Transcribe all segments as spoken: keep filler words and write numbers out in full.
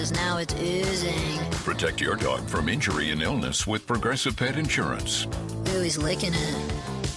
Now it's oozing. Protect your dog from injury and illness with Progressive Pet Insurance. Ooh, he's licking it.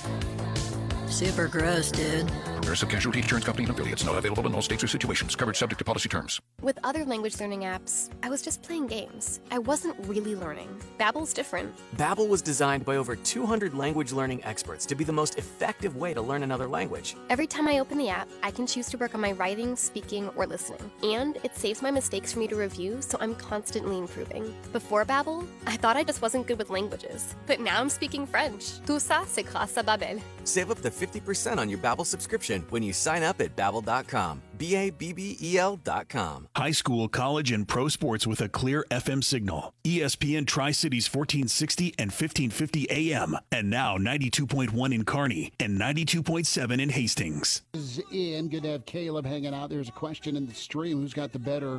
Super gross, dude. Progressive Casualty Insurance Company and affiliates. Not available in all states or situations. Coverage subject to policy terms. With other language learning apps, I was just playing games. I wasn't really learning. Babbel's different. Babbel was designed by over two hundred language learning experts to be the most effective way to learn another language. Every time I open the app, I can choose to work on my writing, speaking, or listening. And it saves my mistakes for me to review, so I'm constantly improving. Before Babbel, I thought I just wasn't good with languages. But now I'm speaking French. Tout ça, c'est grâce à Babbel. Save up to fifty percent on your Babbel subscription when you sign up at babbel dot com. B A B B E L dot com. High school, college, and pro sports with a clear F M signal. E S P N Tri-Cities fourteen sixty and fifteen fifty A M. And now ninety-two point one in Kearney and ninety-two point seven in Hastings. In. Good to have Caleb hanging out. There's a question in the stream. Who's got the better,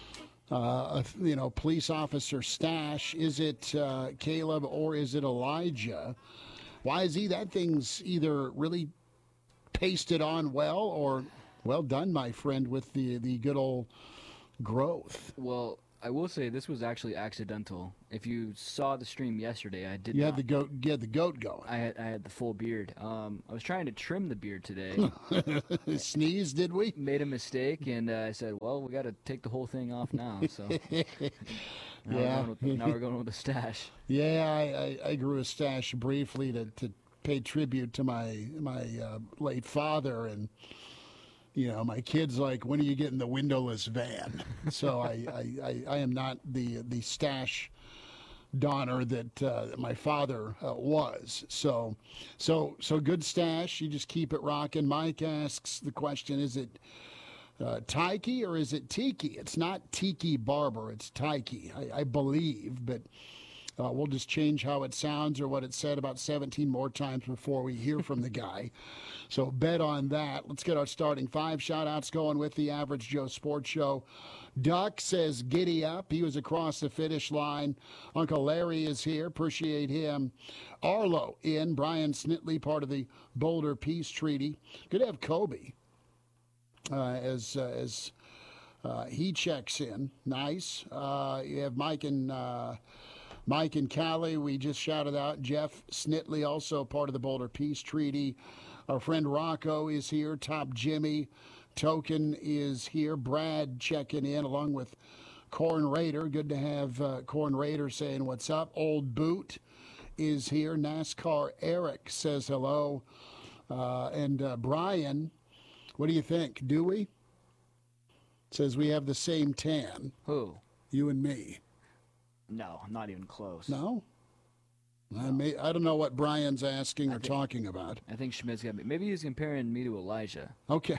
uh, you know, police officer stash? Is it uh, Caleb or is it Elijah? Why is he? That thing's either really pasted on well or well done, my friend, with the, the good old growth. Well, I will say this was actually accidental. If you saw the stream yesterday, I did You not. had the goat, you had the goat going. I had, I had the full beard. Um, I was trying to trim the beard today. Sneeze, did we? Made a mistake, and uh, I said, well, we got to take the whole thing off now. So now, yeah. we're going with, now we're going with a stash. Yeah, I, I, I grew a stash briefly to, to pay tribute to my, my uh, late father, and you know, my kid's like, when are you getting the windowless van? So I, I, I, I am not the the stash donner that uh, my father uh, was. So, so, so good stash. You just keep it rocking. Mike asks the question: is it uh, Tiki or is it Tiki? It's not Tiki Barber. It's Tiki, I, I believe, but. Uh, we'll just change how it sounds or what it said about seventeen more times before we hear from the guy. So bet on that. Let's get our starting five shout-outs going with the Average Joe Sports Show. Duck says, giddy up. He was across the finish line. Uncle Larry is here. Appreciate him. Arlo in. Brian Snitley, part of the Boulder Peace Treaty. Good to have Kobe uh, as, uh, as uh, he checks in. Nice. Uh, you have Mike and... Uh, Mike and Callie, we just shouted out. Jeff Snitley, also part of the Boulder Peace Treaty. Our friend Rocco is here. Top Jimmy. Token is here. Brad checking in along with Corn Raider. Good to have uh, Corn Raider saying what's up. Old Boot is here. NASCAR Eric says hello. Uh, and uh, Brian, what do you think? Do we? Says we have the same tan. Who? You and me. No, not even close. No? No. I may, I don't know what Brian's asking I or think, talking about. I think Schmidt's got me. Maybe he's comparing me to Elijah. Okay.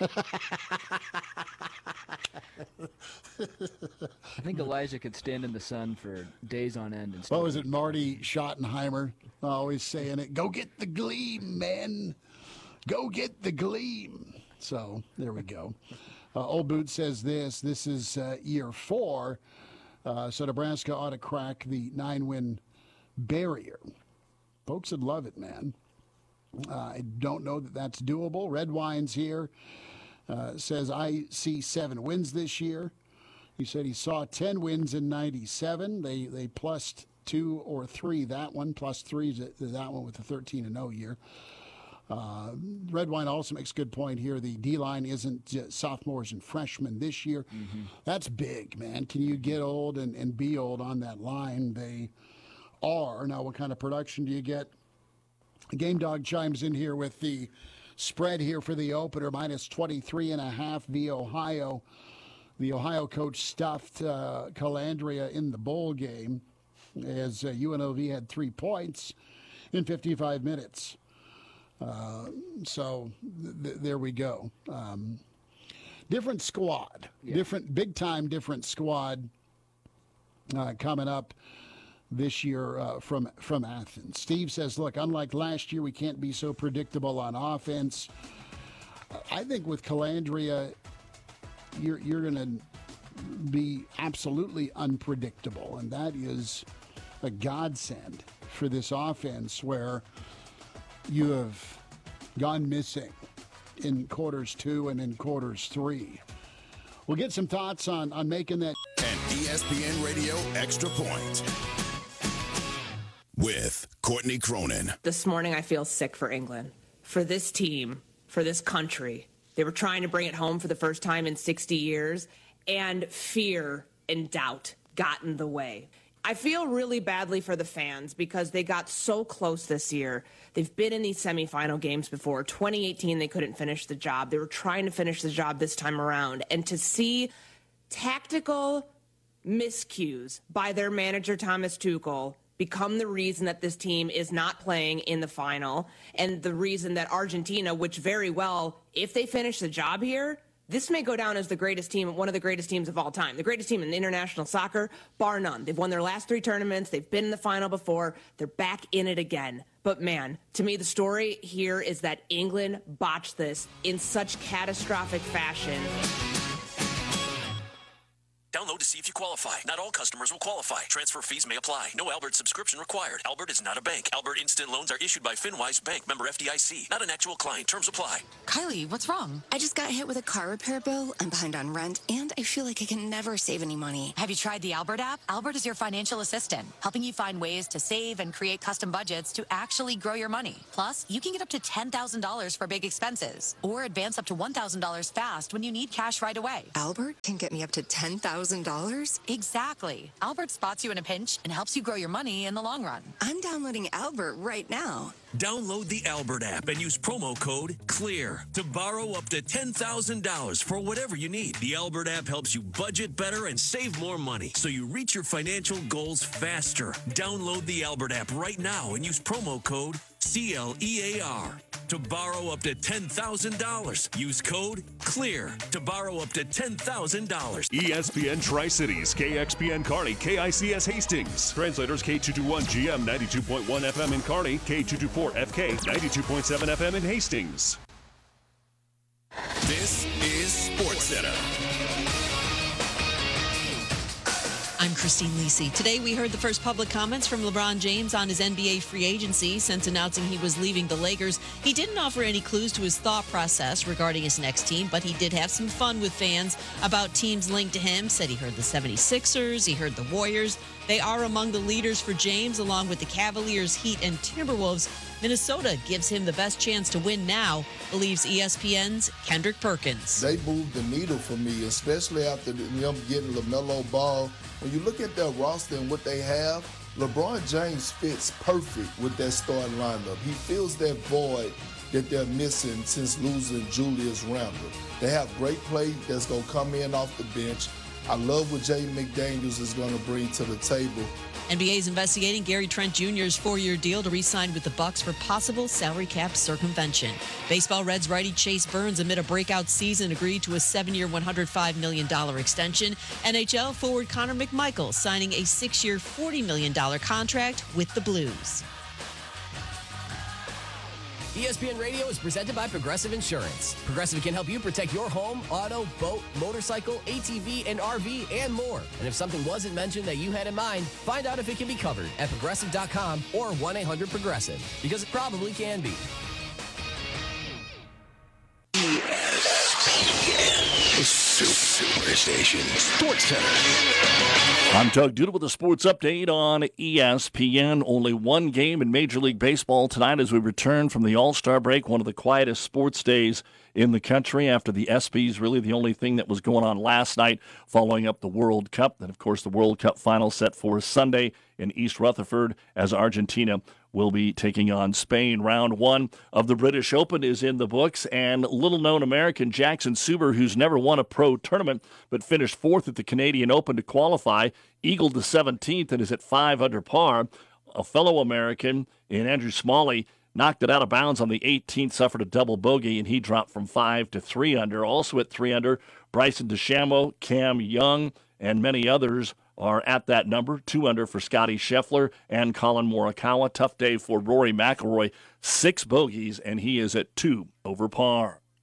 I think Elijah could stand in the sun for days on end. And What was it, Marty Schottenheimer always saying it? Go get the gleam, man. Go get the gleam. So there we go. Uh, Old Boot says this. This is uh, year four. Uh, so Nebraska ought to crack the nine-win barrier. Folks would love it, man. Uh, I don't know that that's doable. Red Wine's here. Uh, says, I see seven wins this year. He said he saw ten wins in ninety-seven. They they plus two or three that one, plus three that one with the thirteen and oh year. Uh, Red Wine also makes a good point here. The D-line isn't just sophomores and freshmen this year. Mm-hmm. That's big, man. Can you get old and, and be old on that line? They are. Now, what kind of production do you get? Game Dog chimes in here with the spread here for the opener, minus twenty-three and a half v. Ohio. The Ohio coach stuffed uh, Calandria in the bowl game as uh, U N L V had three points in fifty-five minutes. Uh, so th- there we go. Um, different squad, yeah. different big time, different squad uh, coming up this year uh, from from Athens. Steve says, "Look, unlike last year, we can't be so predictable on offense." I think with Calandria, you're you're going to be absolutely unpredictable, and that is a godsend for this offense where you have gone missing in quarters two and in quarters three. We'll get some thoughts on, on making that. And E S P N Radio Extra Point with Courtney Cronin. This morning I feel sick for England, for this team, for this country. They were trying to bring it home for the first time in sixty years, and fear and doubt got in the way. I feel really badly for the fans because they got so close this year. They've been in these semifinal games before. twenty eighteen, they couldn't finish the job. They were trying to finish the job this time around. And to see tactical miscues by their manager, Thomas Tuchel, become the reason that this team is not playing in the final, and the reason that Argentina, which very well, if they finish the job here, this may go down as the greatest team, one of the greatest teams of all time. The greatest team in international soccer, bar none. They've won their last three tournaments. They've been in the final before. They're back in it again. But man, to me, the story here is that England botched this in such catastrophic fashion. Download to see if you qualify. Not all customers will qualify. Transfer fees may apply. No Albert subscription required. Albert is not a bank. Albert Instant Loans are issued by FinWise Bank, member F D I C. Not an actual client. Terms apply. Kylie, what's wrong? I just got hit with a car repair bill. I'm behind on rent, and I feel like I can never save any money. Have you tried the Albert app? Albert is your financial assistant, helping you find ways to save and create custom budgets to actually grow your money. Plus, you can get up to ten thousand dollars for big expenses, or advance up to one thousand dollars fast when you need cash right away. Albert can get me up to ten thousand dollars? Exactly. Albert spots you in a pinch and helps you grow your money in the long run. I'm downloading Albert right now. Download the Albert app and use promo code CLEAR to borrow up to ten thousand dollars for whatever you need. The Albert app helps you budget better and save more money so you reach your financial goals faster. Download the Albert app right now and use promo code C L E A R to borrow up to ten thousand dollars. Use code CLEAR to borrow up to ten thousand dollars. E S P N Tri-Cities, K X P N Kearney, K I C S Hastings. Translators K two twenty-one G M ninety-two point one F M in Kearney, K two twenty-four F K ninety-two point seven F M in Hastings. This is SportsCenter. I'm Christine Lisi. Today we heard the first public comments from LeBron James on his N B A free agency since announcing he was leaving the Lakers. He didn't offer any clues to his thought process regarding his next team, but he did have some fun with fans about teams linked to him. Said he heard the seventy-sixers, he heard the Warriors. They are among the leaders for James, along with the Cavaliers, Heat, and Timberwolves. Minnesota gives him the best chance to win now, believes E S P N's Kendrick Perkins. They moved the needle for me, especially after them getting LaMelo Ball. When you look at their roster and what they have, LeBron James fits perfect with that starting lineup. He fills that void that they're missing since losing Julius Randle. They have great play that's going to come in off the bench. I love what Jay McDaniels is going to bring to the table. N B A is investigating Gary Trent Junior's four-year deal to re-sign with the Bucks for possible salary cap circumvention. Baseball Reds righty Chase Burns, amid a breakout season, agreed to a seven-year, one hundred five million dollars extension. N H L forward Connor McMichael signing a six-year, forty million dollars contract with the Blues. E S P N Radio is presented by Progressive Insurance. Progressive can help you protect your home, auto, boat, motorcycle, A T V, and R V, and more. And if something wasn't mentioned that you had in mind, find out if it can be covered at progressive dot com or one eight hundred progressive, because it probably can be. Superstation SportsCenter. I'm Doug Duda with a sports update on E S P N. Only one game in Major League Baseball tonight as we return from the All-Star break, one of the quietest sports days in the country after the ESPYs, really the only thing that was going on last night following up the World Cup. And, of course, the World Cup final set for Sunday in East Rutherford as Argentina will be taking on Spain. Round one of the British Open is in the books, and little-known American Jackson Suber, who's never won a pro tournament but finished fourth at the Canadian Open to qualify, eagled to seventeenth and is at five under par. A fellow American in Andrew Smalley knocked it out of bounds on the eighteenth, suffered a double bogey, and he dropped from five to three under. Also at three under, Bryson DeChambeau, Cam Young, and many others are at that number. Two under for Scotty Scheffler and Colin Morikawa. Tough day for Rory McIlroy. Six bogeys, and he is at two over par.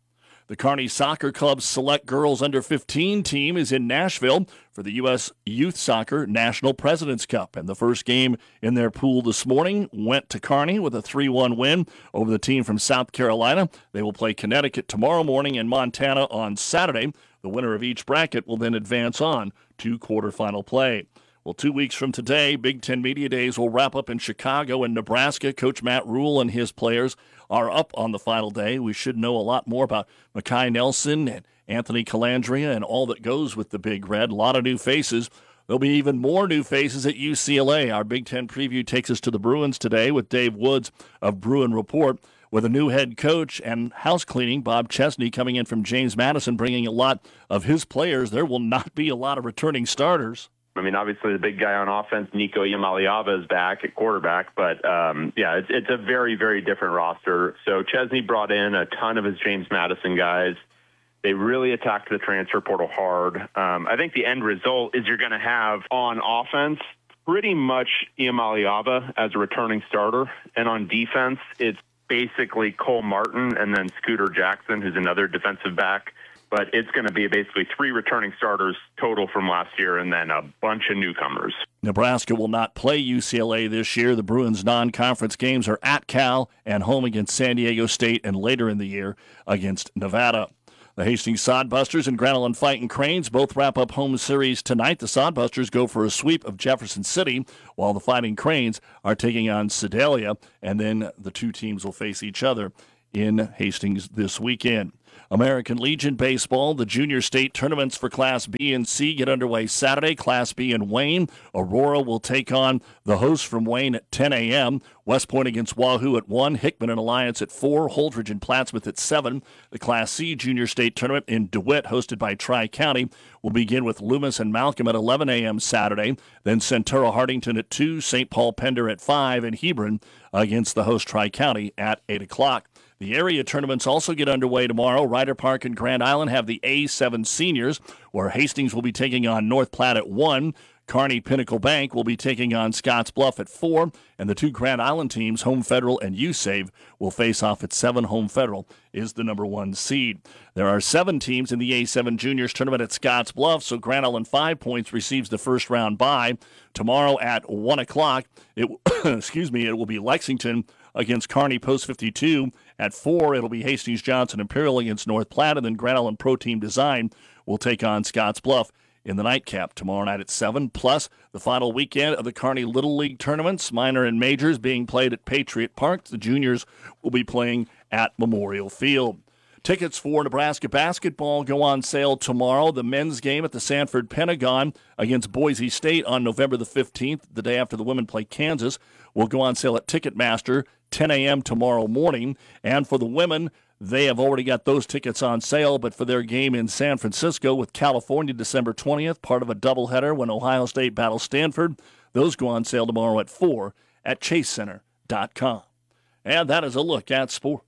The Kearney Soccer Club's select girls under fifteen team is in Nashville for the U S Youth Soccer National President's Cup. And the first game in their pool this morning went to Kearney with a three one win over the team from South Carolina. They will play Connecticut tomorrow morning and Montana on Saturday. The winner of each bracket will then advance on to quarterfinal play. Well, two weeks from today, Big Ten Media Days will wrap up in Chicago and Nebraska. Coach Matt Rule and his players are up on the final day. We should know a lot more about Makai Nelson and Anthony Calandria and all that goes with the Big Red. A lot of new faces. There'll be even more new faces at U C L A. Our Big Ten preview takes us to the Bruins today with Dave Woods of Bruin Report. With a new head coach and house cleaning, Bob Chesney coming in from James Madison, bringing a lot of his players. There will not be a lot of returning starters. I mean, obviously the big guy on offense, Nico Iamaleava, is back at quarterback, but um, yeah, it's, it's a very, very different roster. So Chesney brought in a ton of his James Madison guys. They really attacked the transfer portal hard. Um, I think the end result is you're going to have on offense pretty much Iamaleava as a returning starter, and on defense, it's basically Cole Martin and then Scooter Jackson, who's another defensive back. But it's going to be basically three returning starters total from last year and then a bunch of newcomers. Nebraska will not play U C L A this year. The Bruins' non-conference games are at Cal and home against San Diego State and later in the year against Nevada. The Hastings Sodbusters and Grand Island Fighting Cranes both wrap up home series tonight. The Sodbusters go for a sweep of Jefferson City, while the Fighting Cranes are taking on Sedalia, and then the two teams will face each other in Hastings this weekend. American Legion Baseball, the junior state tournaments for Class B and C get underway Saturday. Class B in Wayne. Aurora will take on the hosts from Wayne at ten a.m. West Point against Wahoo at one. Hickman and Alliance at four. Holdridge and Plattsmouth at seven. The Class C junior state tournament in DeWitt, hosted by Tri-County, will begin with Loomis and Malcolm at eleven a.m. Saturday. Then Centura Hardington at two. Saint Paul Pender at five. And Hebron against the host Tri-County at eight o'clock. The area tournaments also get underway tomorrow. Ryder Park and Grand Island have the A seven seniors, where Hastings will be taking on North Platte at one. Kearney Pinnacle Bank will be taking on Scotts Bluff at four. And the two Grand Island teams, Home Federal and U S A V, will face off at seven. Home Federal is the number one seed. There are seven teams in the A seven Juniors tournament at Scotts Bluff, so Grand Island Five Points receives the first round bye. Tomorrow at one o'clock, it, excuse me, it will be Lexington against Kearney Post fifty-two. At four, it'll be Hastings Johnson Imperial against North Platte, and then Grand Island Pro Team Design will take on Scotts Bluff in the nightcap tomorrow night at seven, plus the final weekend of the Kearney Little League tournaments, minor and majors being played at Patriot Park. The juniors will be playing at Memorial Field. Tickets for Nebraska basketball go on sale tomorrow. The men's game at the Sanford Pentagon against Boise State on November the fifteenth, the day after the women play Kansas, will go on sale at Ticketmaster ten a.m. tomorrow morning. And for the women, they have already got those tickets on sale, but for their game in San Francisco with California December twentieth, part of a doubleheader when Ohio State battles Stanford, those go on sale tomorrow at four at chase center dot com. And that is a look at sports.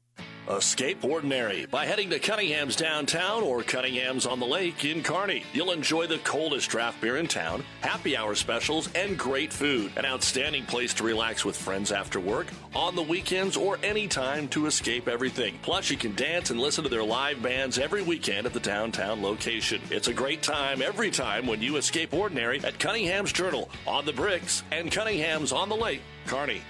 Escape ordinary by heading to Cunningham's downtown or Cunningham's on the lake in Kearney. You'll enjoy the coldest draft beer in town, happy hour specials, and great food. An outstanding place to relax with friends after work, on the weekends, or any time to escape everything. Plus, you can dance and listen to their live bands every weekend at the downtown location. It's a great time every time when you escape ordinary at Cunningham's Journal, on the Bricks, and Cunningham's on the Lake, Kearney.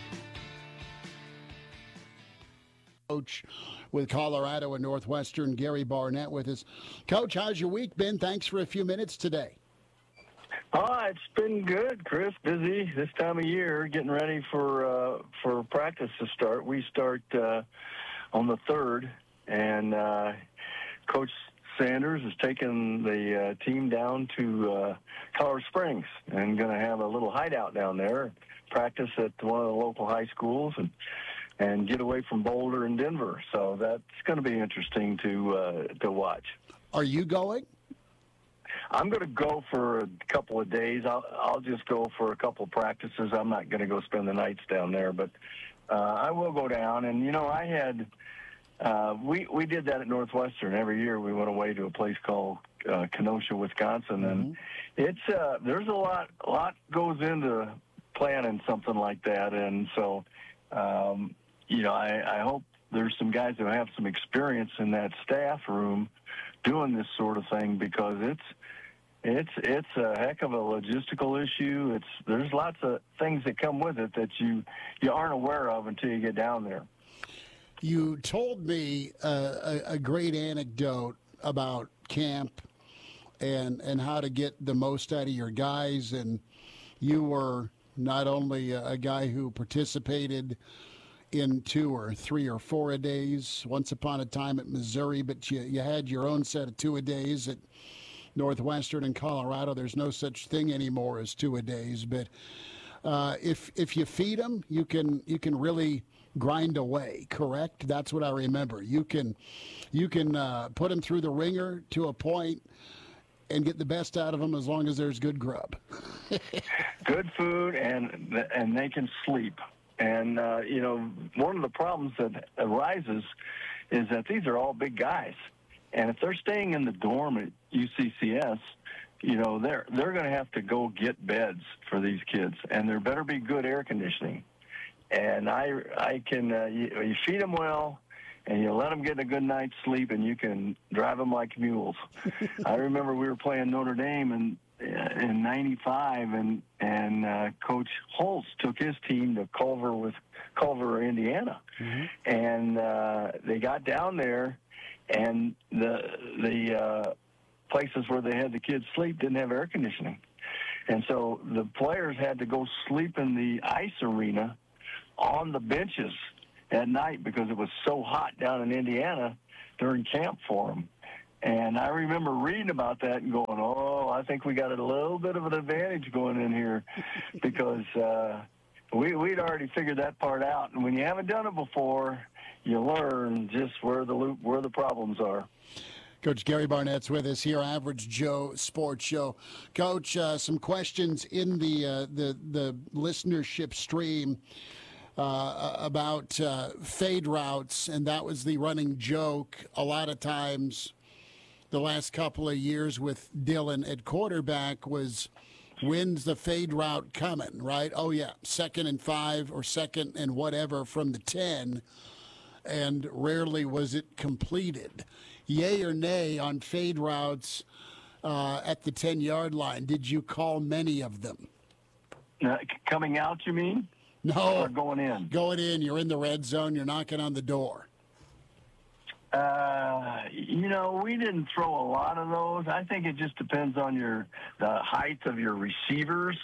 Coach with Colorado and Northwestern, Gary Barnett with us. Coach, how's your week been? Thanks for a few minutes today. Ah, it's been good, Chris. Busy this time of year, getting ready for uh, for practice to start. We start uh, on the third, and uh, Coach Sanders has taken the uh, team down to uh, Colorado Springs and going to have a little hideout down there, practice at one of the local high schools, and and get away from Boulder and Denver. So that's going to be interesting to uh, to watch. Are you going? I'm going to go for a couple of days. I'll, I'll just go for a couple of practices. I'm not going to go spend the nights down there, but uh, I will go down. And, you know, I had uh, – we, we did that at Northwestern. Every year we went away to a place called uh, Kenosha, Wisconsin. Mm-hmm. And it's uh, there's a lot, a lot goes into planning something like that. And so, um, you know, I, I hope there's some guys who have some experience in that staff room doing this sort of thing, because it's it's it's a heck of a logistical issue. It's there's lots of things that come with it that you you aren't aware of until you get down there. You told me uh, a, a great anecdote about camp and and how to get the most out of your guys, and you were not only a, a guy who participated in two or three or four a days once upon a time at Missouri, but you, you had your own set of two a days at Northwestern and Colorado. There's no such thing anymore as two a days, but uh, if if you feed them, you can you can really grind away. Correct? That's what I remember. You can you can uh, put them through the ringer to a point and get the best out of them as long as there's good grub. Good food, and and they can sleep. And, uh, you know, one of the problems that arises is that these are all big guys. And if they're staying in the dorm at U C C S, you know, they're, they're going to have to go get beds for these kids. And there better be good air conditioning. And I, I can, uh, you, you feed them well, and you let them get a good night's sleep, and you can drive them like mules. I remember we were playing Notre Dame and in ninety-five, and and uh, Coach Holtz took his team to Culver with Culver, Indiana, mm-hmm. and uh, they got down there, and the the uh, places where they had the kids sleep didn't have air conditioning, and so the players had to go sleep in the ice arena on the benches at night because it was so hot down in Indiana during camp for them. And I remember reading about that and going, oh, I think we got a little bit of an advantage going in here because uh, we, we'd already figured that part out. And when you haven't done it before, you learn just where the loop, where the problems are. Coach Gary Barnett's with us here, Average Joe Sports Show. Coach, uh, some questions in the uh, the the listenership stream uh, about uh, fade routes, and that was the running joke a lot of times the last couple of years with Dylan at quarterback was, when's the fade route coming, right? Oh, yeah, second and five or second and whatever from the ten, and rarely was it completed. Yay or nay on fade routes uh, at the ten-yard line? Did you call many of them? Uh, coming out, you mean? No. Or going in? Going in. You're in the red zone. You're knocking on the door. Uh, you know, we didn't throw a lot of those. I think it just depends on your the height of your receivers,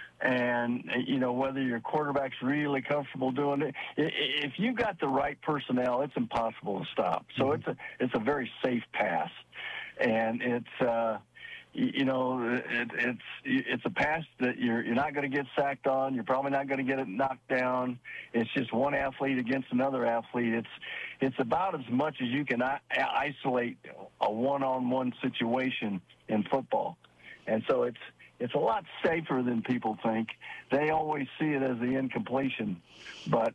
and you know whether your quarterback's really comfortable doing it. If you've got the right personnel, it's impossible to stop. So it's a it's a very safe pass, and it's uh, you know it, it's it's a pass that you're you're not going to get sacked on. You're probably not going to get it knocked down. It's just one athlete against another athlete. It's It's about as much as you can isolate a one-on-one situation in football. And so it's it's a lot safer than people think. They always see it as the incompletion. But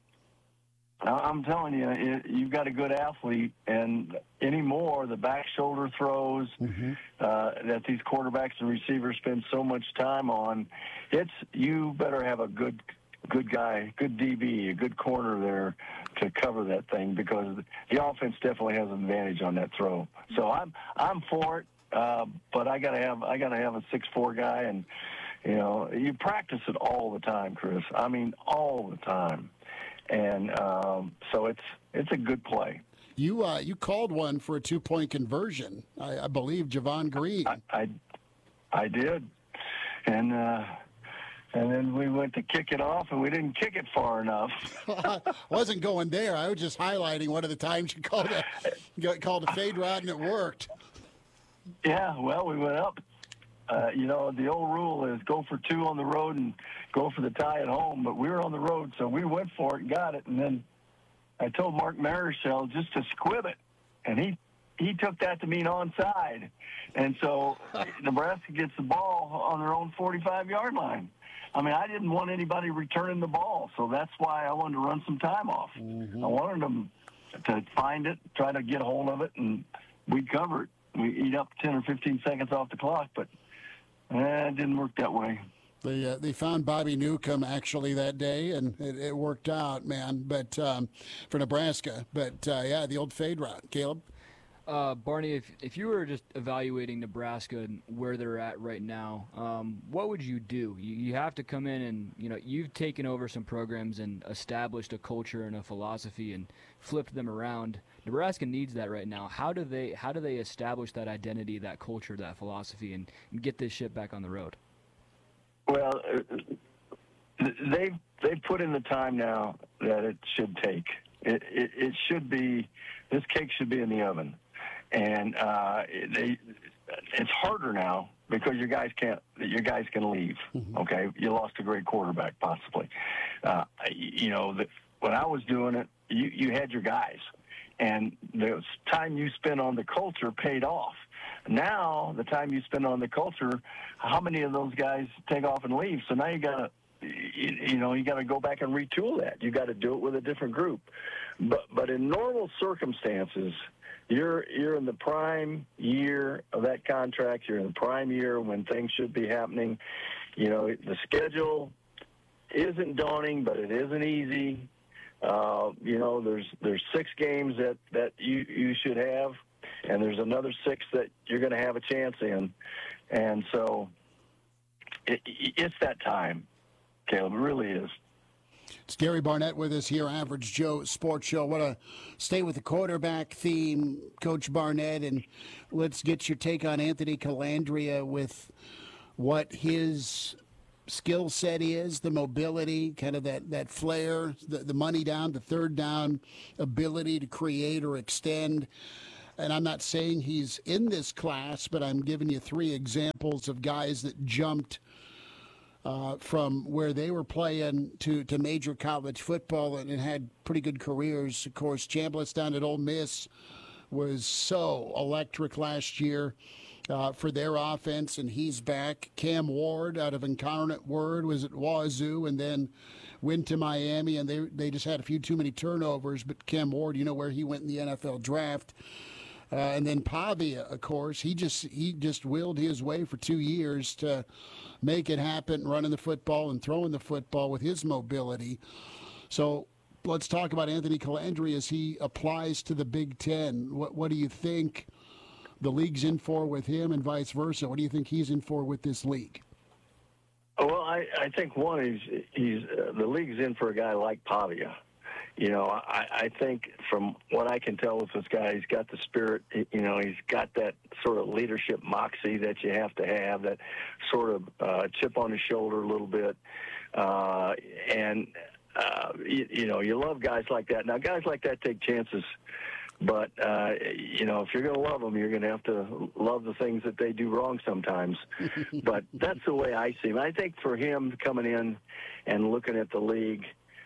I'm telling you, it, you've got a good athlete, and anymore, the back shoulder throws mm-hmm. uh, that these quarterbacks and receivers spend so much time on, it's you better have a good good guy, good D B, a good corner there to cover that thing, because the offense definitely has an advantage on that throw. So I'm I'm for it, uh, but I gotta have I gotta have a six four guy, and you know you practice it all the time, Chris. I mean all the time, and um, so it's it's a good play. You uh, you called one for a two point conversion, I, I believe, Javon Green. I I, I did, and. Uh, And then we went to kick it off, and we didn't kick it far enough. I wasn't going there. I was just highlighting one of the times you called a, called a fade route, and it worked. Yeah, well, we went up. Uh, you know, the old rule is go for two on the road and go for the tie at home. But we were on the road, so we went for it and got it. And then I told Mark Marichal just to squib it, and he he took that to mean onside. And so Nebraska gets the ball on their own forty-five-yard line. I mean, I didn't want anybody returning the ball, so that's why I wanted to run some time off. Mm-hmm. I wanted them to find it, try to get a hold of it, and we cover it. We eat up ten or fifteen seconds off the clock, but eh, it didn't work that way. They uh, they found Bobby Newcomb actually that day, and it, it worked out, man. But um, for Nebraska, but uh, yeah, the old fade route, Caleb. Uh, Barney, if if you were just evaluating Nebraska and where they're at right now, um, what would you do? You, you have to come in and, you know, you've taken over some programs and established a culture and a philosophy and flipped them around. Nebraska needs that right now. How do they how do they establish that identity, that culture, that philosophy, and, and get this ship back on the road? Well, they've they've put in the time now that it should take. It, it, it should be, this cake should be in the oven. And uh, they, it's harder now because your guys can't, your guys can leave. Okay, you lost a great quarterback possibly. Uh, you know, the, when I was doing it, you you had your guys, and the time you spent on the culture paid off. Now the time you spend on the culture, how many of those guys take off and leave? So now you got to, you, you know, you got to go back and retool that. You got to do it with a different group. But but in normal circumstances, You're you're in the prime year of that contract. You're in the prime year when things should be happening. You know, the schedule isn't daunting, but it isn't easy. Uh, you know, there's there's six games that, that you, you should have, and there's another six that you're going to have a chance in. And so it, it's that time, Caleb. It really is. It's Gary Barnett with us here, Average Joe Sports Show. Want to stay with the quarterback theme, Coach Barnett, and let's get your take on Anthony Colandrea with what his skill set is, the mobility, kind of that, that flair, the, the money down, the third down ability to create or extend. And I'm not saying he's in this class, but I'm giving you three examples of guys that jumped Uh, from where they were playing to, to major college football and, and had pretty good careers. Of course, Chambliss down at Ole Miss was so electric last year uh, for their offense, and he's back. Cam Ward out of Incarnate Word was at Wazoo and then went to Miami, and they, they just had a few too many turnovers. But Cam Ward, you know where he went in the N F L draft. Uh, and then Pavia, of course, he just he just willed his way for two years to make it happen, running the football and throwing the football with his mobility. So let's talk about Anthony Colandrea as he applies to the Big Ten. What what do you think the league's in for with him, and vice versa? What do you think he's in for with this league? Well, I, I think one is he's uh, the league's in for a guy like Pavia. You know, I, I think from what I can tell with this guy, he's got the spirit, you know, he's got that sort of leadership moxie that you have to have, that sort of uh, chip on his shoulder a little bit. Uh, and, uh, you, you know, you love guys like that. Now, guys like that take chances. But, uh, you know, if you're going to love them, you're going to have to love the things that they do wrong sometimes. But that's the way I see him. I think for him coming in and looking at the league,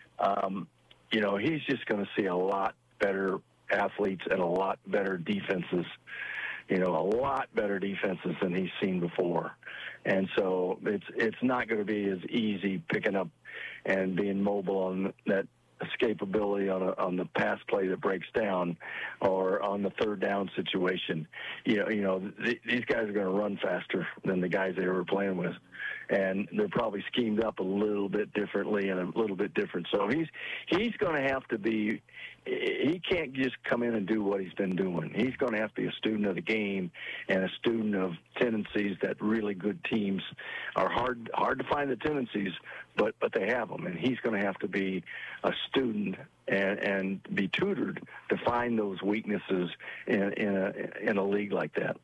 um, you know, he's just going to see a lot better athletes and a lot better defenses, you know, a lot better defenses than he's seen before. And so it's it's not going to be as easy picking up and being mobile on that escapability on a, on the pass play that breaks down or on the third down situation. You know, you know th- these guys are going to run faster than the guys they were playing with. And they're probably schemed up a little bit differently and a little bit different. So he's he's going to have to be – he can't just come in and do what he's been doing. He's going to have to be a student of the game and a student of tendencies that really good teams are hard hard to find the tendencies, but, but they have them. And he's going to have to be a student and, and be tutored to find those weaknesses in, in, a, in a league like that.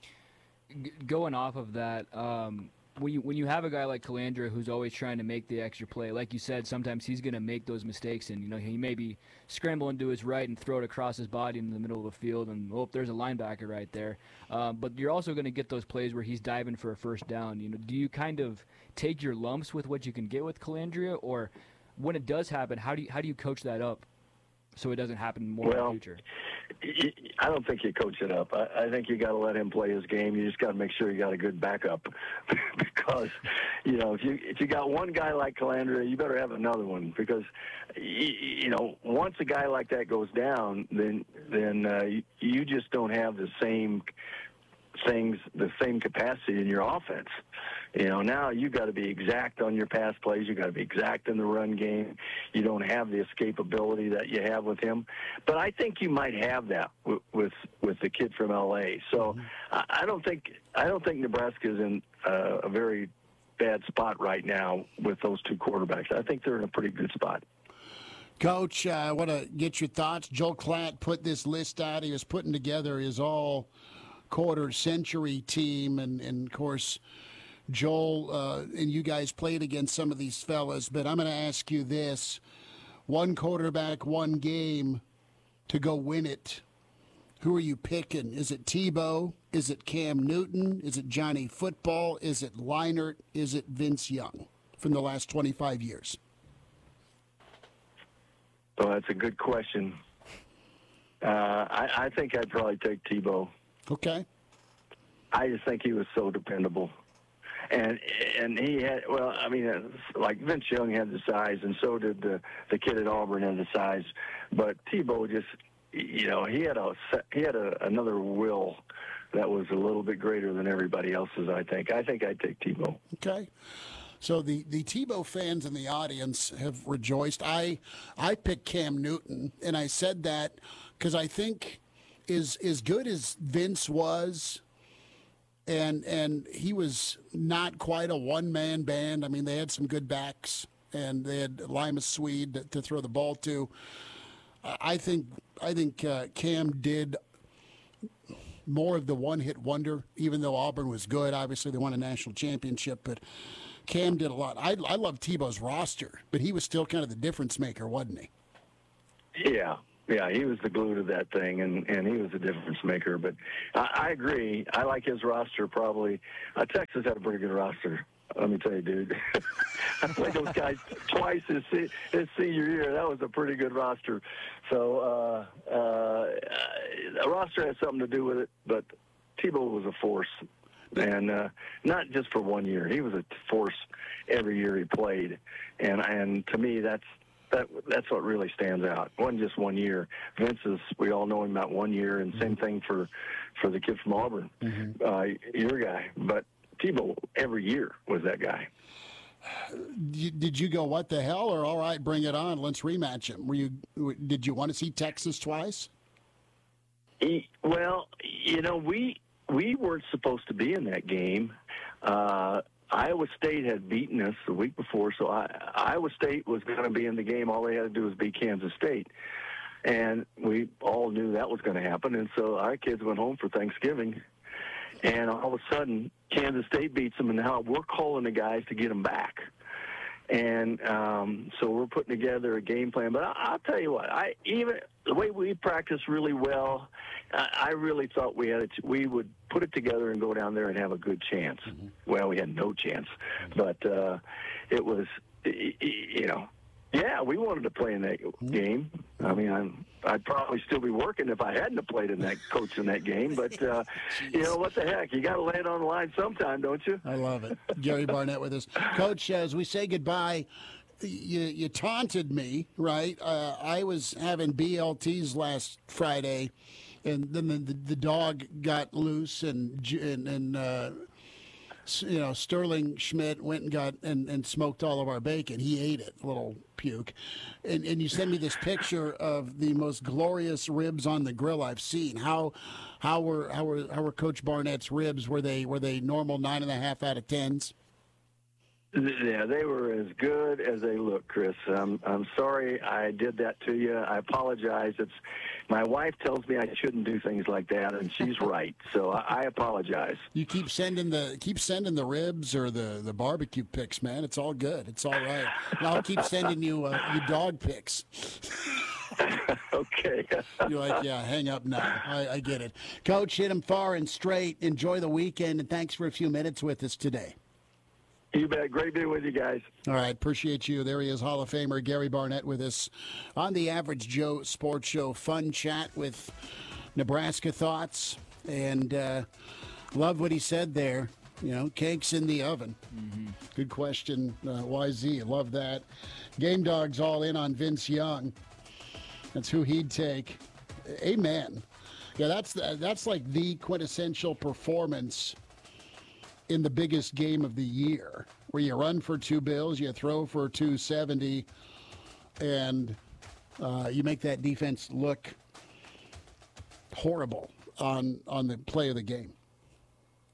G- going off of that, um, when you when you have a guy like Colandrea who's always trying to make the extra play, like you said, sometimes he's going to make those mistakes, and you know he may be scrambling to his right and throw it across his body in the middle of the field, and oh, there's a linebacker right there. Um, but you're also going to get those plays where he's diving for a first down. You know, do you kind of take your lumps with what you can get with Colandrea, or when it does happen, how do you how do you coach that up so it doesn't happen more well, in the future? I don't think you coach it up. I, I think you got to let him play his game. You just got to make sure you got a good backup, because you know if you if you got one guy like Colandrea, you better have another one, because you, you know once a guy like that goes down, then then uh, you, you just don't have the same things, the same capacity in your offense. You know, now you got to be exact on your pass plays. You got to be exact in the run game. You don't have the escapability that you have with him. But I think you might have that with with, with the kid from L A. So mm-hmm. I, I don't think I don't think Nebraska is in uh, a very bad spot right now with those two quarterbacks. I think they're in a pretty good spot. Coach, uh, I want to get your thoughts. Joel Klatt put this list out. He was putting together his all quarter century team, and, and of course, Joel uh, and you guys played against some of these fellas, but I'm going to ask you this. One quarterback, one game to go win it. Who are you picking? Is it Tebow? Is it Cam Newton? Is it Johnny Football? Is it Leinart? Is it Vince Young from the last twenty-five years? Well, that's a good question. Uh, I, I think I'd probably take Tebow. Okay. I just think he was so dependable. And and he had, well, I mean, like Vince Young had the size, and so did the, the kid at Auburn had the size. But Tebow just, you know, he had a he had a, another will that was a little bit greater than everybody else's, I think. I think I'd take Tebow. Okay. So the, the Tebow fans in the audience have rejoiced. I I picked Cam Newton, and I said that because I think as, as good as Vince was, and and he was not quite a one-man band. I mean, they had some good backs, and they had Lima Swede to, to throw the ball to. I think I think uh, Cam did more of the one-hit wonder, even though Auburn was good. Obviously, they won a national championship, but Cam did a lot. I, I love Tebow's roster, but he was still kind of the difference maker, wasn't he? Yeah, yeah, he was the glue to that thing, and, and he was the difference maker. But I, I agree. I like his roster probably. Uh, Texas had a pretty good roster. Let me tell you, dude. I played those guys twice his, his senior year. That was a pretty good roster. So uh, uh, a roster has something to do with it, but Tebow was a force. And uh, not just for one year. He was a force every year he played. And and to me, that's that that's what really stands out. It wasn't just one year. Vince is, we all know him about one year, and same thing for, for the kid from Auburn, mm-hmm. uh, your guy. But Tebow, every year, was that guy. Did you go, what the hell, or all right, bring it on, let's rematch him? Were you? Did you want to see Texas twice? He, well, you know, we... We weren't supposed to be in that game. Uh, Iowa State had beaten us the week before, so I, Iowa State was going to be in the game. All they had to do was beat Kansas State. And we all knew that was going to happen, and so our kids went home for Thanksgiving. And all of a sudden, Kansas State beats them, and now we're calling the guys to get them back. And um, so we're putting together a game plan. But I, I'll tell you what, I even the way we practiced really well, I, I really thought we had it, we would put it together and go down there and have a good chance. Mm-hmm. Well, we had no chance, but uh, it was, you know, yeah, we wanted to play in that game. I mean, I'm, I'd probably still be working if I hadn't have played in that coach in that game. But, uh, you know, what the heck? You got to lay it on the line sometime, don't you? I love it. Gary Barnett with us. Coach, as we say goodbye, you, you taunted me, right? Uh, I was having B L Ts last Friday, and then the, the, the dog got loose, and, and, and uh, you know, Sterling Schmidt went and got and, and smoked all of our bacon. He ate it, little puke. And and you sent me this picture of the most glorious ribs on the grill I've seen. How how were how were how were Coach Barnett's ribs? Were they were they normal nine and a half out of tens? Yeah, they were as good as they look, Chris. I'm I'm sorry I did that to you. I apologize. It's my wife tells me I shouldn't do things like that, and she's right. So I, I apologize. You keep sending the keep sending the ribs or the, the barbecue pics, man. It's all good. It's all right. And I'll keep sending you uh, you dog pics. Okay. You're like, yeah, hang up now. I, I get it. Coach, hit him far and straight. Enjoy the weekend, and thanks for a few minutes with us today. You bet. Great being with you guys. All right. Appreciate you. There he is, Hall of Famer Gary Barnett with us on the Average Joe Sports Show. Fun chat with Nebraska thoughts. And uh, love what he said there. You know, cakes in the oven. Mm-hmm. Good question, uh, Y Z. Love that. Game Dog's all in on Vince Young. That's who he'd take. Amen. Yeah, that's that's like the quintessential performance in the biggest game of the year, where you run for two bills, you throw for two seventy, and uh, you make that defense look horrible on on the play of the game.